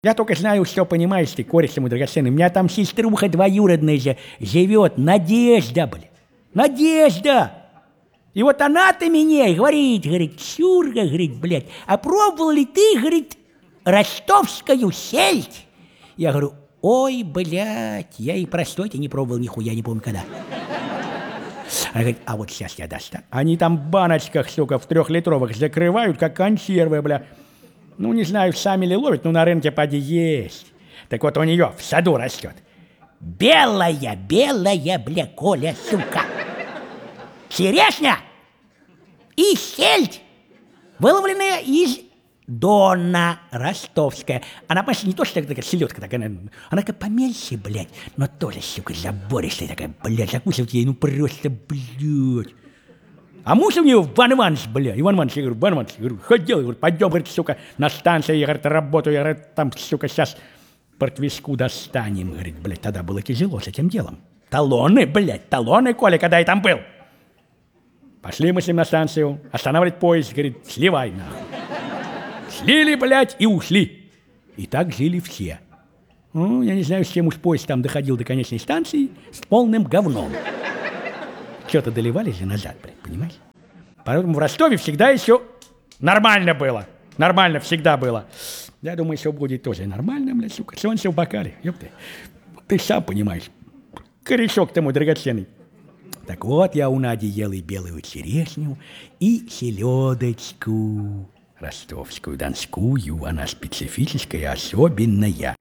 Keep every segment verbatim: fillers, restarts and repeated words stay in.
Я только знаю, что понимаешь ты, кореш мой драгоценный. У меня там сеструха двоюродная же живет, Надежда, блин. Надежда! И вот она-то мне говорит, говорит, Ксюрка, говорит, блядь, а пробовал ли ты, говорит, ростовскую сельдь? Я говорю, ой, блядь, я и простой-то не пробовал нихуя, не помню когда. Она говорит, а вот сейчас я достану. Они там в баночках, сука, в трехлитровых закрывают, как консервы, бля. Ну, не знаю, сами ли ловят, но на рынке поди есть. Так вот у нее в саду растет. Белая, белая, бля, Коля, сука. Черешня и сельдь, выловленная из Дона ростовская. Она почти не то, что такая селедка, такая, она, она как помельче, блядь, но тоже, сука, забористая такая, блядь, закусывать ей, ну просто, блядь. А муж у нее Иван Иванович, бля, Иван Иванович, я говорю, Иван Иванович, я говорю, ходил, я говорю, пойдем, говорит, сука, на станцию, я, говорит, работаю, я, говорит, там, сука, сейчас портвишку достанем, говорит, блядь, тогда было тяжело с этим делом. Талоны, блядь, талоны, Коля, когда я там был. Пошли мы с ним на станцию, останавливать поезд, говорит, сливай, нахуй. Слили, блядь, и ушли. И так жили все. Ну, я не знаю, с чем уж поезд там доходил до конечной станции, с полным говном. Что-то доливали же назад, блядь, понимаешь? Поэтому в Ростове всегда еще нормально было. Нормально всегда было. Я думаю, все будет тоже нормально, блядь, сука. Солнце в бокале, ёпты. Ты сам понимаешь. Корешок-то мой драгоценный. Так вот, я у Нади ел и белую черешню, и селедочку. Ростовскую, донскую, она специфическая, особенная.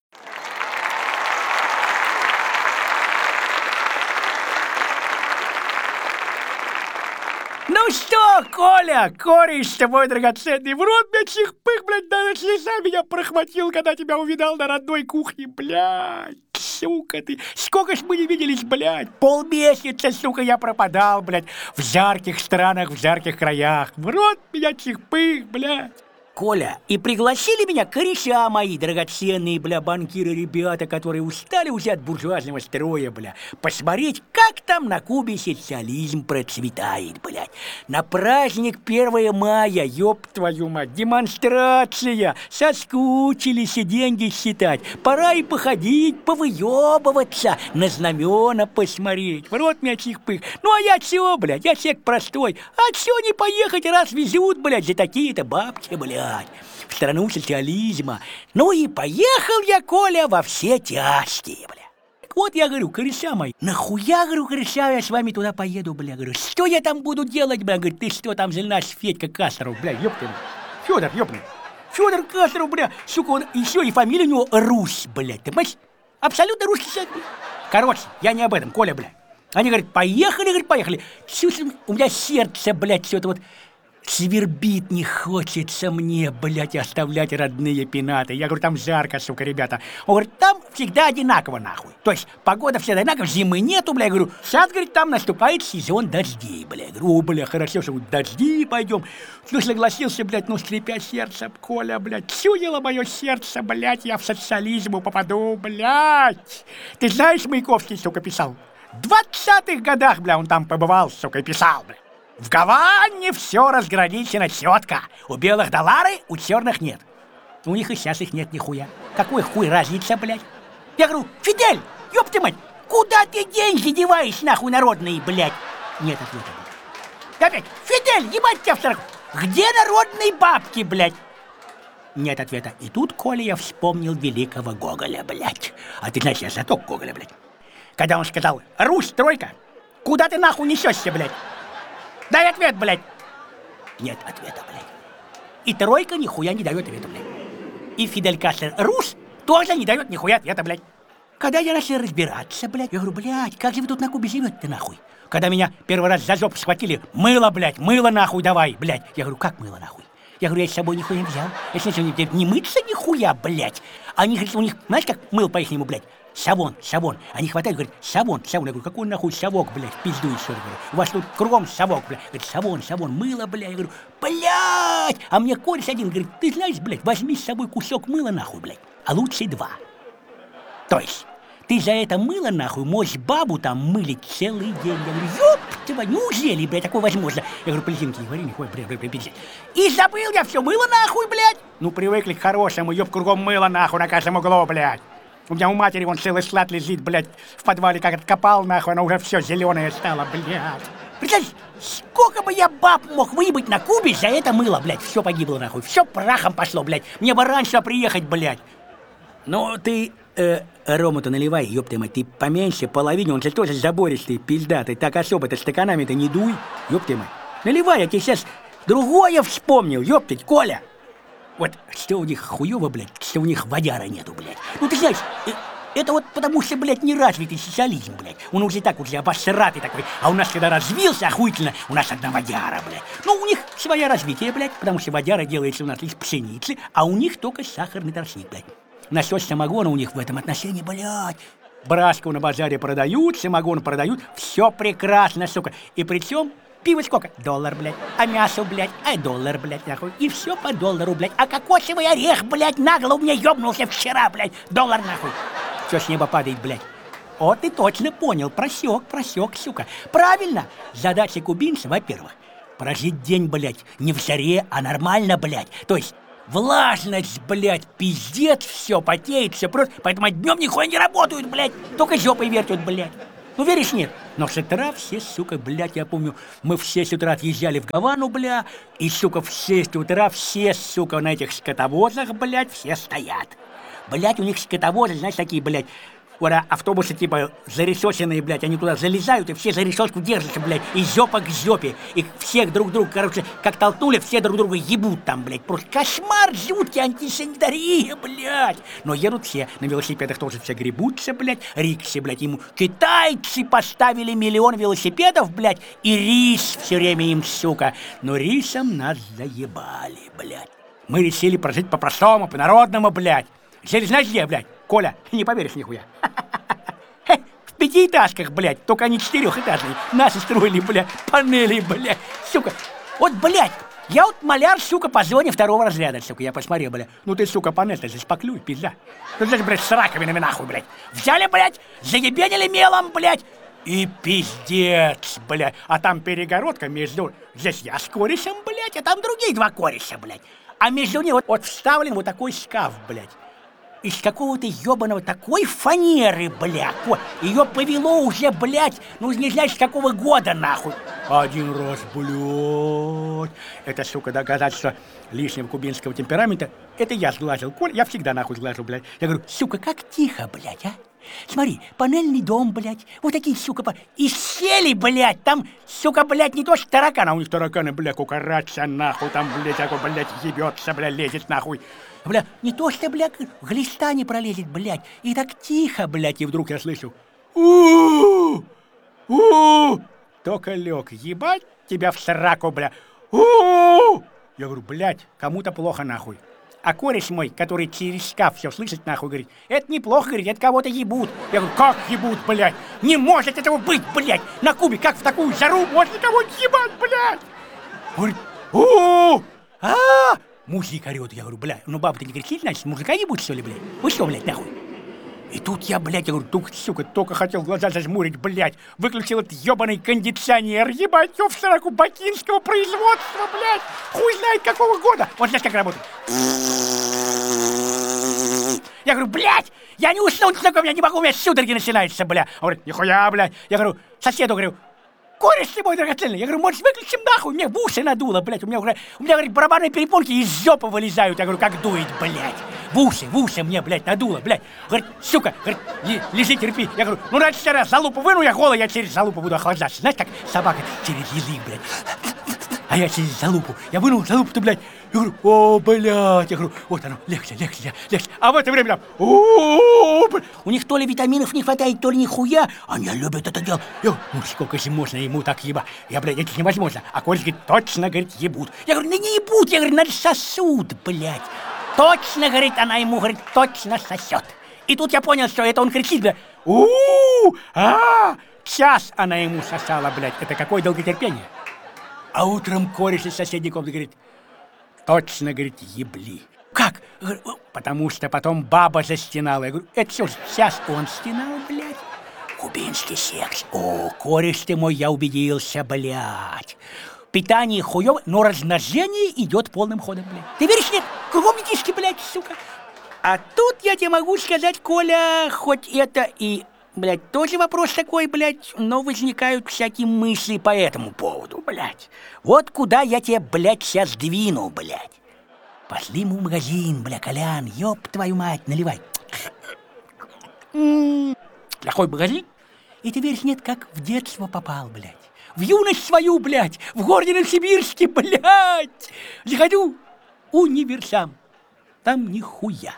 Ну что, Коля, кореш ты мой драгоценный, в рот мне чих-пых, блядь, даже слеза меня прохватил, когда тебя увидал на родной кухне, блядь, сука ты. Сколько ж мы не виделись, блядь, полмесяца, сука, я пропадал, блядь, в жарких странах, в жарких краях, в рот меня чих-пых, блядь. Коля, и пригласили меня кореша мои драгоценные, бля, банкиры, ребята, которые устали уже от буржуазного строя, бля, посмотреть, как там на Кубе социализм процветает, блядь. На праздник первое мая, ёб твою мать, демонстрация, соскучились и деньги считать. Пора и походить, повыебываться, на знамена посмотреть. В рот меня чих-пых. Ну а я чё, блядь, я человек простой. А чё не поехать, раз везут, блядь, за такие-то бабки, блядь. В страну социализма. Ну и поехал я, Коля, во все тяжкие, бля. Так вот я говорю, кореша мои, нахуя, говорю, кореша, я с вами туда поеду, бля. Говорю, что я там буду делать, бля? Говорит, ты что там за наш Федька Касторов, бля, ёпта. Фёдор, ёпта. Фёдор Касторов, бля, сука, он еще и фамилия у него Русь, блядь. Ты понимаешь? Абсолютно русский человек. Короче, я не об этом, Коля, бля. Они говорят, поехали, говорит, поехали. Чувствую, у меня сердце, блядь, все это вот свербит, не хочется мне, блядь, оставлять родные пенаты. Я говорю, там жарко, сука, ребята. Он говорит, там всегда одинаково, нахуй. То есть погода всегда одинаковая, зимы нету, бля. Я говорю, сейчас, говорит, там наступает сезон дождей, бля. Я говорю, о, бля, хорошо, что дожди пойдем. Ну, согласился, блядь, ну, скрипя сердце, Коля, блядь. Чуяло мое сердце, блядь, я в социализм попаду, блядь. Ты знаешь, Маяковский, сука, писал? В двадцатых годах, бля, он там побывал, сука, и писал, бля. В Гаване все разграничено четко. У белых доллары, у черных нет. У них и сейчас их нет нихуя. Какой хуй разница, блядь? Я говорю, Фидель, ёб ты мать, куда ты деньги деваешь, нахуй, народные, блядь? Нет ответа. Я опять, Фидель, ебать тебя в сорок. Где народные бабки, блядь? Нет ответа. И тут, Коля, я вспомнил великого Гоголя, блядь. А ты знаешь, я знаток Гоголя, блядь. Когда он сказал, Русь, тройка, куда ты нахуй несешься, блядь? Дай ответ, блядь. Нет ответа, блядь. И тройка нихуя не дает ответа, блядь. И Фидель Кастро Рус тоже не дает нихуя ответа, блядь. Когда я начал разбираться, блядь, я говорю, блядь, как же вы тут на Кубе живете-то, нахуй? Когда меня первый раз за жопу схватили, мыло, блядь, мыло нахуй давай, блядь. Я говорю, как мыло нахуй? Я говорю, я с собой нихуя не взял. Я с ним не мыться нихуя, блядь. Они говорят, у них, знаешь, как мыло по-ихнему, блядь? Савон, савон. Они хватают, говорят, савон, савон. Я говорю, какой нахуй совок, блядь, пизду еще. Говорю, у вас тут кругом совок, блядь. Говорит, савон, савон, мыло, блядь. Я говорю, блядь. А мне кореш один говорит, ты знаешь, блядь, возьми с собой кусок мыла, нахуй, блядь. А лучше два. То есть, ты за это мыло, нахуй, можешь бабу там мылить целый день. Я говорю, ёп Типа, неужели, блядь, такое возможно? Я говорю, полезинки не говори, нихуя, блядь, блядь, блядь. И забыл я все мыло нахуй, блядь. Ну, привыкли к хорошему, ёб, кругом мыло нахуй на каждом углу, блядь. У меня у матери вон целый склад лежит, блядь, в подвале, как откопал, нахуй, она уже все зеленое стало, блядь. Представь, сколько бы я баб мог выебать на Кубе за это мыло, блядь, все погибло, нахуй, все прахом пошло, блядь. Мне бы раньше приехать, блядь. Ну, ты, э, рому-то наливай, ёб ты мать, ты поменьше, половине, он же тоже забористый, пиздатый, так особо-то стаканами-то не дуй, ёб ты мать. Наливай, я тебе сейчас другое вспомнил, ёб ты, Коля. Вот что у них хуёво, блядь, что у них водяра нету, блядь. Ну, ты знаешь, э, это вот потому что, блядь, неразвитый социализм, блядь. Он уже так уже обосратый такой, а у нас, когда развился охуительно, у нас одна водяра, блядь. Ну, у них свое развитие, блядь, потому что водяра делается у нас из пшеницы, а у них только сахарный тростник, блядь. Насчет самогона у них в этом отношении, блядь. Брашку на базаре продают, самогон продают, все прекрасно, сука. И причем пиво сколько? Доллар, блядь. А мясо, блядь, а доллар, блядь, нахуй. И все по доллару, блядь. А кокосовый орех, блядь, нагло у меня ёбнулся вчера, блядь. Доллар, нахуй. Все с неба падает, блядь. О, ты точно понял. Просек, просек, сука. Правильно. Задача кубинца, во-первых, прожить день, блядь, не в жаре, а нормально, блядь. То есть влажность, блядь, пиздец, все потеет, все просто. Поэтому днем нихуя не работают, блядь. Только жопой вертят, блядь. Ну, веришь, нет? Но с утра все, сука, блядь, я помню, мы в шесть утра отъезжали в Гавану, бля, и, сука, в шесть утра все, сука, на этих скотовозах, блядь, все стоят. Блядь, у них скотовозы, знаешь, такие, блядь, вот автобусы, типа, заресоченные, блядь, они туда залезают, и все за решетку держатся, блядь, и жопа к жопе. И всех друг друга, короче, как толкнули, все друг друга ебут там, блядь. Просто кошмар жуткий, антисанитария, блядь. Но едут все, на велосипедах тоже все гребутся, блядь, рикши, блядь, ему китайцы поставили миллион велосипедов, блядь, и рис все время им, сука. Но рисом нас заебали, блядь. Мы решили прожить по-простому, по-народному, блядь. Жили, знаешь где, блядь? Коля, не поверишь нихуя. В пятиэтажках, блядь, только они четырехэтажные. Наши строили, блядь, панели, блядь, сука. Вот, блядь, я вот маляр, сука, по зоне второго разряда, сука, я посмотрел, блядь. Ну ты, сука, панель-то зашпаклюй, пизда. Ну ты же, блядь, с раковинами нахуй, блядь. Взяли, блядь, заебенили мелом, блядь. И пиздец, блядь. А там перегородка между... Здесь я с корешем, блядь, а там другие два кореша, блядь. А между ними вот, вот вставлен вот такой шкаф, блядь. Из какого-то ебаного такой фанеры, блядь. Ее повело уже, блядь, ну не знаешь, с какого года, нахуй. Один раз, блядь. Это, сука, доказательство лишнего кубинского темперамента. Это я сглазил, Коль, я всегда нахуй сглажу, блядь. Я говорю, сука, как тихо, блядь, а? Смотри, панельный дом, блядь, вот такие, сука, по... и сели, блядь, там, сука, блядь, не то что тараканы, а у них тараканы, блядь, кукарача, нахуй, там, блядь, такой, блядь, ебется, блядь, лезет, нахуй. Бля, не то что, блядь, глиста не пролезет, блядь, и так тихо, блядь, и вдруг я слышу, у у только лег, ебать тебя в сраку, бля, у я говорю, блядь, кому-то плохо, нахуй. А кореш мой, который через шкаф все слышит, нахуй, говорит, это неплохо, говорит, это кого-то ебут. Я говорю, как ебут, блядь? Не может этого быть, блядь! На Кубе, как в такую жару можно кого-нибудь ебать, блядь? Говорит, о а мужик орёт. Я говорю, блядь, ну баба-то не кричит, значит, мужика ебут, что ли, блядь? Вы что, блядь, нахуй? И тут я, блядь, я говорю, только, сука, только хотел глаза зажмурить, блядь, выключил этот ебаный кондиционер, ебать, в сраку бакинского производства, блядь, хуй знает какого года. Вот знаешь, как работает. Я говорю, блядь, я не уснул, сука, у меня не могу, у меня судороги начинаются, бля. Он говорит, нихуя, блядь. Я говорю, соседу, говорю, кореш ты мой драгоценный. Я говорю, может, выключим нахуй, мне в уши надуло, блядь. У меня, у меня, говорит, барабанные перепонки из жопы вылезают. Я говорю, как дует, блядь. В уши, в уши мне, блядь, надуло, блядь. Говорит, сука, говорит, лежи, терпи. Я говорю, ну раньше сейчас залупу выну, я голый, я через залупу буду охлаждаться. Знаешь, как собака через язык, блядь. А я через залупу, я вынул залупу-то, блядь. Я говорю, о, блядь. Я говорю, вот оно, легче, легче, легче. А в это время там, о, блядь. У них то ли витаминов не хватает, то ли нихуя. Они любят это дело. Я говорю, ну сколько же можно ему так ебать? Я, блядь, это невозможно. А Коля говорит, точно, говорит, ебут. Я говорю, да не ебут, я говорю, надо сосуд, блядь. Точно, говорит, она ему, говорит, точно сосет. И тут я понял, что это он кричит, блядь. У-у-у, а час она ему сосала, блядь. Это какое долготерпение. А утром кореш из соседней комнаты говорит, точно, говорит, ебли. Как? Потому что потом баба застенала. Я говорю, это что, сейчас он стенал, блядь? Кубинский секс. О, кореш ты мой, я убедился, блядь. Питание хуёвое, но размножение идет полным ходом, блядь. Ты веришь, нет? Кругом детишки, блядь, сука. А тут я тебе могу сказать, Коля, хоть это и, блядь, тоже вопрос такой, блядь, но возникают всякие мысли по этому поводу, блядь. Вот куда я тебе, блядь, сейчас двину, блядь. Пошли мы в магазин, бля, Колян, ёб твою мать, наливай. Плохой магазин, и ты веришь, нет, как в детство попал, блядь. В юность свою, блядь, в городе Новосибирске, блядь. Заходю, универсам, там нихуя.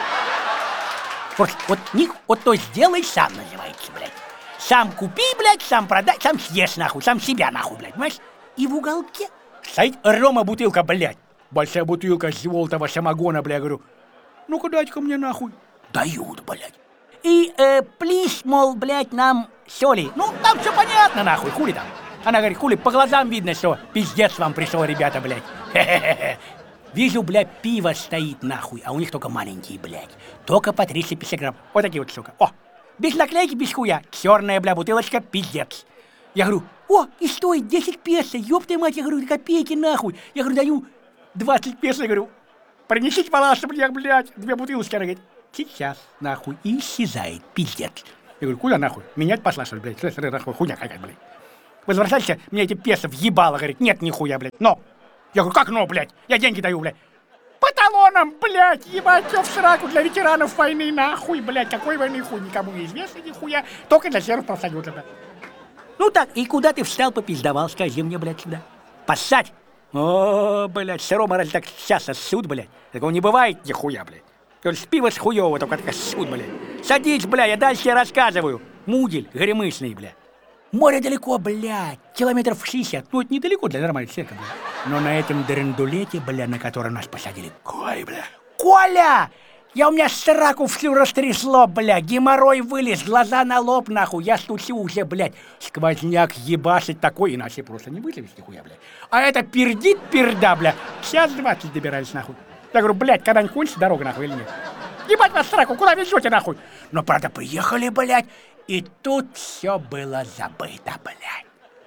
Вот, вот, них, вот то сделай сам называется, блядь. Сам купи, блядь, сам продай, сам съешь, нахуй, сам себя, нахуй, блядь, понимаешь? И в уголке стоит рома бутылка, блядь. Большая бутылка золотого самогона, блядь, говорю. Ну-ка, дайте-ка мне, нахуй. Дают, блядь. И, э, плись, мол, блядь, нам соли. Ну, там все понятно, нахуй, хули там. Она говорит, хули, по глазам видно, что пиздец вам пришел, ребята, блядь. Хе-хе-хе. Вижу, блядь, пиво стоит, нахуй, а у них только маленькие, блядь. Только по триста пятьдесят грамм. Вот такие вот, сука. О, без наклейки, без хуя. Черная, бля, бутылочка, пиздец. Я говорю, о, и стоит десять песо, ёб твою мать, я говорю, копейки, нахуй. Я говорю, даю двадцать песо, я говорю, принесите, пожалуйста, блядь, блядь, две бутылочки. Она говорит, сейчас, нахуй, и исчезает, пиздец. Я говорю, куда нахуй? Менять пошла, что ли, блядь? Смотри, нахуй, хуйня какая-то, блядь. Возвращайся, мне эти песо въебало, говорит, нет, нихуя, блядь, но. Я говорю, как но, блядь? Я деньги даю, блядь. По талонам, блядь, ебать, я в сраку для ветеранов войны, нахуй, блядь. Какой войны, хуй, никому не известно, нихуя. Только для серых профсоюзов, блядь. Ну так, и куда ты встал, попиздовал, скажи мне, блядь, сюда. Поссать? О, блядь, сыром раз так сейчас суд, блядь. Такого не бывает, нихуя, блядь. Только с пива с хуёво, только как суд, блядь. Садись, блядь, я дальше тебе рассказываю. Мудель, горемысный, блядь. Море далеко, блядь, километров шестьдесят. Ну, это недалеко для нормальной церкви, блядь. Но на этом драндулете, бля, на который нас посадили. Ой, бля. Коля! Я у меня сраку всю растрясло, бля. Геморрой вылез, глаза на лоб, нахуй. Я стучу уже, блядь. Сквозняк ебашит такой, иначе просто не вызовешь нихуя, блядь. А это пердит перда, бля. Час двадцать добирались, нахуй. Я говорю, блядь, когда-нибудь кончится дорога, нахуй, или нет? Ебать вас сраку, куда везете, нахуй? Но, правда, приехали, блядь. И тут все было забыто, блядь.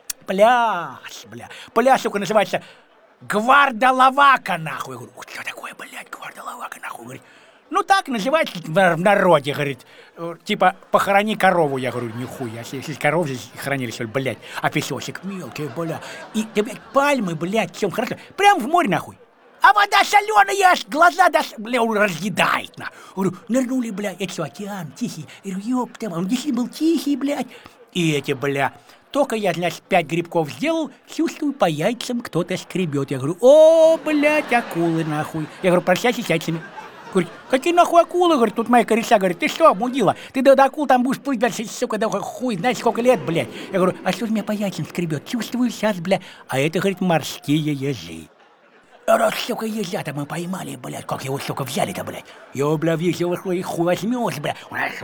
Пляж, бля. Пляж, сука, называется Гвардалавака, нахуй. Я говорю, что такое, блядь, Гвардалавака, нахуй? Говорит, ну так называется в народе, говорит. Типа, похорони корову. Я говорю, нихуя, если корову здесь хранили, что ли, блядь. А песочек мелкий, бля. И, да, блядь, пальмы, блядь, всем хорошо. Прям в море, нахуй. А вода соленая, аж глаза, да, бля, разъедает, на. Говорю, нырнули, бля, это что, океан тихий? Я говорю, ёп, там, он действительно был тихий, блядь. И эти, бля, только я, значит, пять грибков сделал, чувствую, по яйцам кто-то скребет. Я говорю, о, блядь, акулы, нахуй. Я говорю, прощайся с яйцами. Говорит, какие нахуй акулы, говорит, тут моя кореша, говорит, ты что, мудила? Ты до, до акул там будешь плыть дальше, сука, да хуй, знаешь, сколько лет, блядь. Я говорю, а что же меня по яйцам скребет? Чувствую сейчас, бля. А это, говорит, морские ежи. Раз, сука, ежа-то мы поймали, блядь, как его, сука, взяли-то, блядь. Я, бля, вижу, его хуй возьмешь, бля. У нас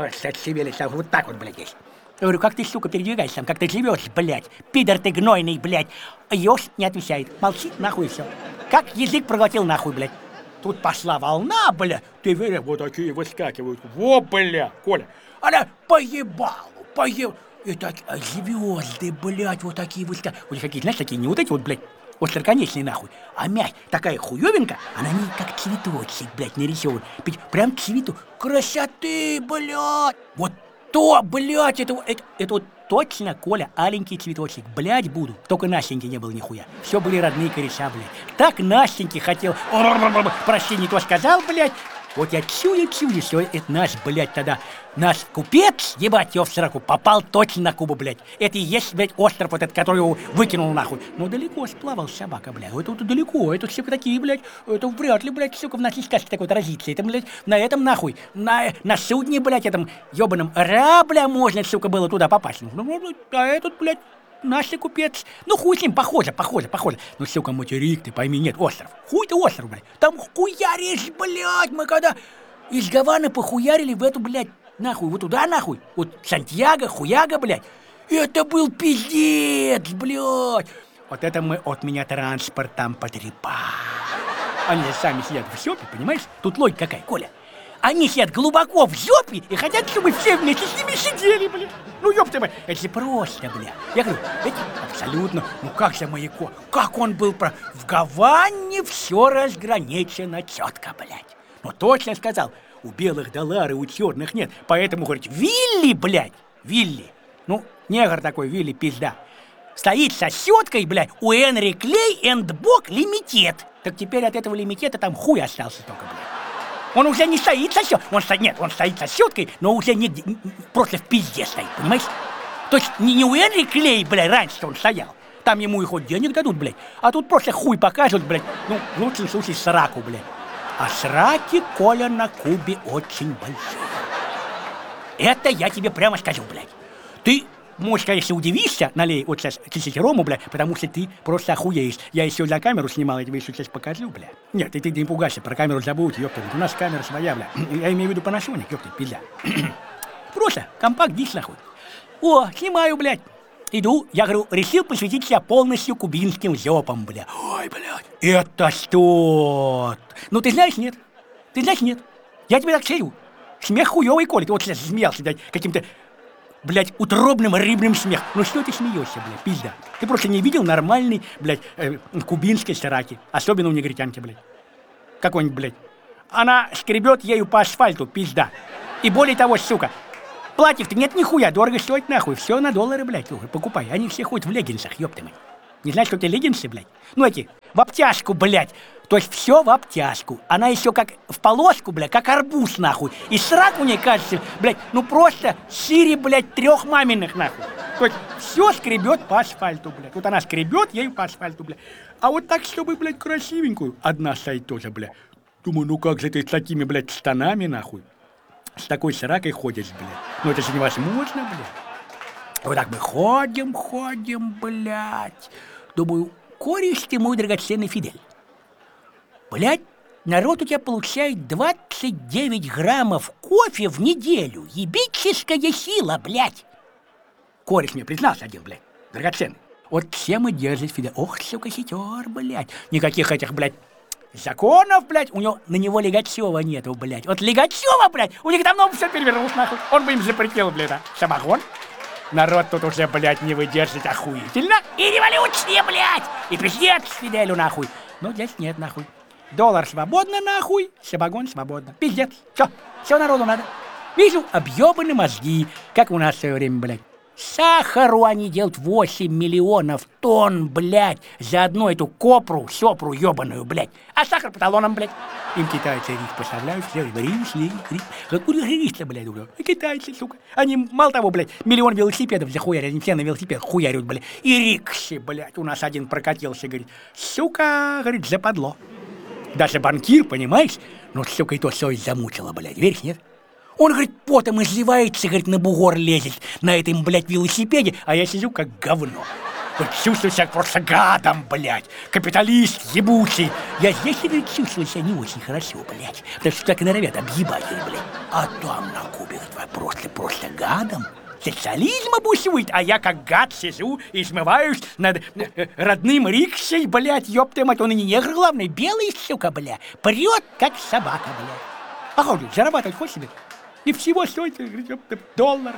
вот так вот, блядь, есть. Я говорю, как ты, сука, передвигаешься там, как ты живешь, блядь. Пидор ты гнойный, блядь. Ёж не отвечает. Молчит, нахуй, все. Как язык проглотил, нахуй, блядь. Тут пошла волна, бля. Ты веришь, вот такие выскакивают. Во, бля, Коля. Она поебала, поебала. И так, а звезды, блядь, вот такие выскакивают. Вот какие, знаешь, такие, не вот эти вот, блядь. Остроконечный, нахуй. А мять такая хуёвинка, она не как цветочек, блядь, нарисован. Прям цвету. Красоты, блядь. Вот то, блядь, это, это, это вот точно, Коля, аленький цветочек. Блядь, буду. Только Настеньки не было нихуя. Все были родные кореша, блядь. Так Настеньки хотел. Прости, не то сказал, блядь. Вот я чую-чую, что это наш, блядь, тогда, наш купец, ебать его в сраку, попал точно на Кубу, блядь. Это и есть, блядь, остров вот этот, который его выкинул нахуй. Но далеко сплавал собака, блядь. Это вот далеко, это все такие, блядь, это вряд ли, блядь, сука, в нашей сказке такой отразится. Это, блядь, на этом, нахуй, на, на судне, блядь, этом ебаном Ра, бля, можно, сука, было туда попасть. Ну, а этот, блядь, наш купец, ну хуй с ним, похоже, похоже, похоже. Ну, сука, материк, ты пойми, нет, остров. Хуй ты остров, блядь. Там хуяришь, блядь, мы когда из Гаваны похуярили в эту, блядь, нахуй, вот туда, нахуй, вот Сантьяго, хуяга, блядь. Это был пиздец, блядь. Вот это мы от меня транспорт там потрепали. Они сами сидят в щёпе, понимаешь? Тут логика какая, Коля. Они сидят глубоко в жопе и хотят, чтобы все вместе с ними сидели, блядь. Ну, ёпта, блядь, это же просто, блядь. Я говорю, это абсолютно, ну как же Маяко, как он был про... В Гаване все разграничено четко, блядь. Ну, точно сказал, у белых доллары, у черных нет. Поэтому, говорит, Вилли, блядь, Вилли, ну, негр такой, Вилли, пизда, стоит со щеткой, блядь, у Энри Клей энд Бок лимитет. Так теперь от этого лимитета там хуй остался только, блядь. Он уже не стоит со щеткой, он стоит, нет, он стоит со щеткой, но уже не, просто в пизде стоит, понимаешь? То есть не, не у Энри Клей, блядь, раньше он стоял, там ему и хоть денег дадут, блядь, а тут просто хуй покажут, блядь, ну, в лучшем случае сраку, блядь. А сраки, Коля, на Кубе очень большие. Это я тебе прямо скажу, блядь. Ты, может, конечно, удивишься, налей вот сейчас чуть-чуть рому, блядь, потому что ты просто охуеешь. Я еще за камеру снимал, я тебе еще сейчас покажу, блядь. Нет, ты, ты не пугайся, про камеру забудь, ёпта. У нас камера своя, блядь. Я имею в виду Panasonic, ёпта, пизда. Просто компакт-диск, нахуй. О, снимаю, блядь. Иду, я говорю, решил посвятить себя полностью кубинским жопам, бля. Ой, блядь, это что? Ну, ты знаешь, нет? Ты знаешь, нет? Я тебе так скажу. Смех хуёвый, Коля. Ты вот сейчас смеялся, блядь, каким-то, блядь, утробным рыбным смехом. Ну, что ты смеешься, блядь, пизда? Ты просто не видел нормальной, блядь, э, кубинской сраки. Особенно у негритянки, блядь. Какой-нибудь, блядь. Она скребет ею по асфальту, пизда. И более того, сука, платьев-то нет нихуя, дорого стоит нахуй. Все на доллары, блядь, покупай. Они все ходят в леггинсах, ёпта мать. Не знаешь, что это леггинсы, блядь? Ну эти, в обтяжку, блядь. То есть все в обтяжку. Она еще как в полоску, блядь, как арбуз, нахуй. И срак у ней, кажется, блядь, ну просто шире, блядь, трех маминых, нахуй. То есть все скребет по асфальту, блядь. Вот она скребет ею по асфальту, блядь. А вот так, чтобы, блядь, красивенькую, одна стоит тоже, блядь. Думаю, ну как же ты с такими, блядь, штанами, нахуй? С такой сракой ходишь, блядь. Ну это же невозможно, блядь. Вот так мы ходим, ходим, блядь. Думаю, кореш ты мой драгоценный Фидель. Блядь, народ у тебя получает двадцать девять граммов кофе в неделю. Ебическая сила, блядь. Кореш мне признался один, блядь, драгоценный. Вот все мы держим Фидель. Ох, сука, хитер, блядь. Никаких этих, блядь, законов, блядь, у него на него Легачева нету, блядь. Вот Легачева, блядь, у них давно все перевернулось, нахуй. Он бы им запретил, блядь, а? Самогон. Народ тут уже, блядь, не выдержит охуительно. И революция, блядь, и пиздец Фиделю, нахуй. Но здесь нет, нахуй. Доллар свободно, нахуй, самогон свободно. Пиздец, все, все народу надо. Вижу, объебаны мозги, как у нас в свое время, блядь. Сахару они делают восемь миллионов тонн, блядь, за одну эту копру, сёпру ёбаную, блядь. А сахар по талонам, блядь. Им китайцы рис поставляют, все, рис, рис, рис. Откуда рис-то, блядь, уже? Китайцы, сука. Они, мало того, блядь, миллион велосипедов захуярят, они все на велосипедах хуярят, блядь. И рикши, блядь, у нас один прокатился, говорит, сука, говорит, западло. Даже банкир, понимаешь? Ну, сука, и то совесть замучила, блядь, веришь, нет? Он, говорит, потом изливается, говорит, на бугор лезет на этом, блядь, велосипеде, а я сижу как говно. Вот чувствую себя просто гадом, блядь, капиталист ебучий. Я здесь, говорит, чувствую себя не очень хорошо, блядь, потому что так и норовят объебать, блядь. А там на Кубе, говорит, просто, просто гадом. Социализм обусует, а я как гад сижу и смываюсь над родным рикшей, блядь, ёпта мать, он и не негр, главное, белый, сука, блядь, прет, как собака, блядь. А хоть зарабатывать хочешь себе? И всего стоит, доллар.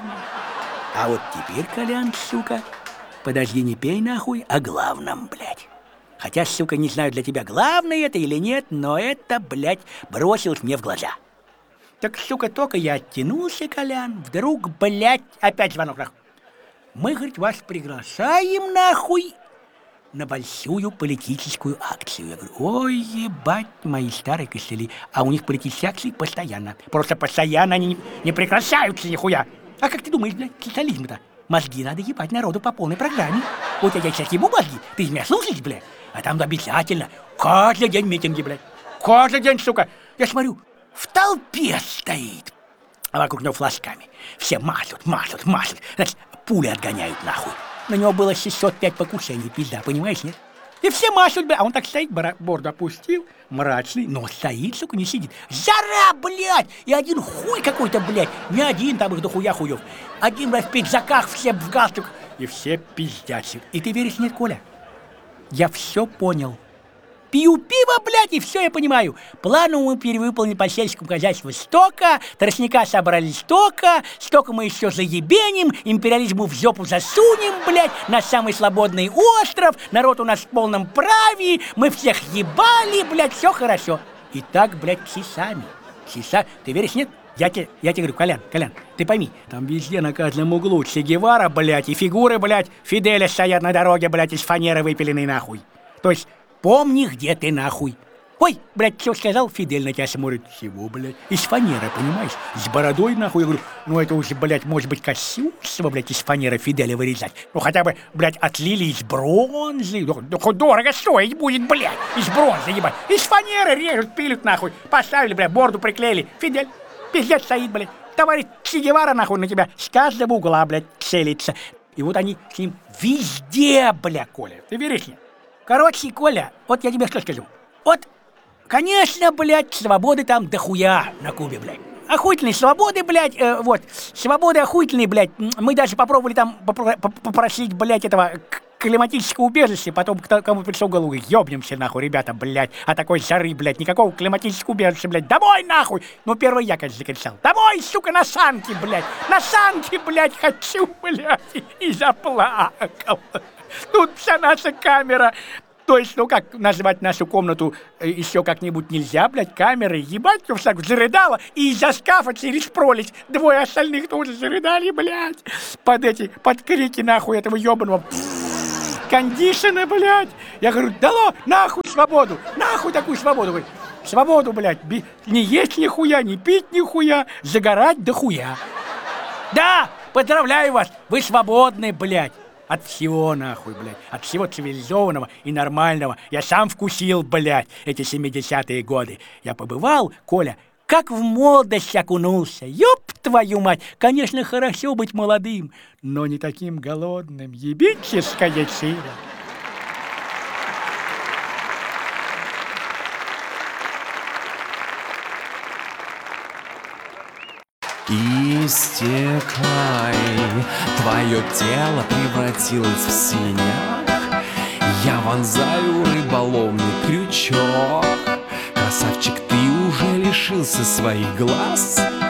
А вот теперь, Колян, сука, подожди, не пей нахуй о главном, блядь. Хотя, сука, не знаю, для тебя главное это или нет, но это, блядь, бросилось мне в глаза. Так, сука, только я оттянулся, Колян, вдруг, блядь, опять звонок, нахуй. Мы, говорит, вас приглашаем, нахуй, на большую политическую акцию. Я говорю, ой, ебать, мои старые костыли. А у них политические акции постоянно. Просто постоянно они не, не прекращаются нихуя. А как ты думаешь, блядь, социализм-то? Мозги надо ебать народу по полной программе. Вот я сейчас ебу мозги, ты меня слушаешь, блядь? А там обязательно каждый день митинги, блядь. Каждый день, сука. Я смотрю, в толпе стоит, а вокруг него флажками. Все машут, машут, машут. Значит, пули отгоняют нахуй. На него было шестьсот пять покушений, пизда, понимаешь, нет? И все машут, бля, а он так стоит, борду опустил, мрачный, но стоит, сука, не сидит. Жара, блядь! И один хуй какой-то, блядь, не один, там их дохуя хуев. Один, блядь, в пиджаках, все в галстуках, и все пиздят. И ты веришь, нет, Коля? Я все понял. Пью пиво, блядь, и все я понимаю. Плану мы перевыполнили по сельскому хозяйству столько, тростника собрали столько, столько мы еще заебеним, империализму в жопу засунем, блядь, на самый свободный остров, народ у нас в полном праве, мы всех ебали, блядь, все хорошо. И так, блядь, часами. Часа... Ты веришь, нет? Я тебе, я тебе говорю, Колян, Колян, ты пойми, там везде на каждом углу Че Гевара, блядь, и фигуры, блядь, Фиделя стоят на дороге, блядь, из фанеры выпиленной нахуй. То есть, помни, где ты нахуй. Ой, блядь, что сказал? Фидель на тебя смотрит. Чего, блядь? Из фанеры, понимаешь? С бородой, нахуй. Я говорю, ну это уже, блядь, может быть, Косюсова, блядь, из фанеры Фиделя вырезать. Ну хотя бы, блядь, отлили из бронзы. Ну хоть дорого стоить будет, блядь. Из бронзы, ебать. Из фанеры режут, пилят, нахуй. Поставили, блядь, борду приклеили. Фидель, пиздец стоит, блядь. Товарищ Че Гевара, нахуй, на тебя с каждого угла, блядь, целится. И вот они с ним везде, бля, Коля. Ты веришь мне? Короче, Коля, вот я тебе что скажу. Вот, конечно, блядь, свободы там дохуя на Кубе, блядь. Охуительные свободы, блядь, э, вот. Свободы охуительные, блядь. Мы даже попробовали там попро- попросить, блядь, этого климатического убежища. Потом кому пришел в голову, ёбнемся, нахуй, ребята, блядь. А такой жары, блядь, никакого климатического убежища, блядь. Домой, нахуй! Ну, первый я, конечно, закричал. Домой, сука, на санки, блядь. На санки, блядь, хочу, блядь. И заплакал. Тут вся наша камера. То есть, ну как назвать нашу комнату э, еще как-нибудь нельзя, блядь, камеры, ебать, все так зарыдала, и из-за шкафа через пролить двое остальных тоже зарыдали, блядь, под эти, под крики, нахуй, этого ебаного кондишена, блядь. Я говорю, дало, нахуй свободу, нахуй такую свободу, говорю, свободу, блядь, би- не есть нихуя, не пить нихуя, загорать да хуя. Да, поздравляю вас, вы свободны, блядь. От всего, нахуй, блядь. От всего цивилизованного и нормального. Я сам вкусил, блядь, эти семидесятые годы. Я побывал, Коля, как в молодость окунулся. Ёб твою мать! Конечно, хорошо быть молодым, но не таким голодным. Ебическая сила. Истекай, твое тело превратилось в синяк. Я вонзаю рыболовный крючок. Красавчик, ты уже лишился своих глаз.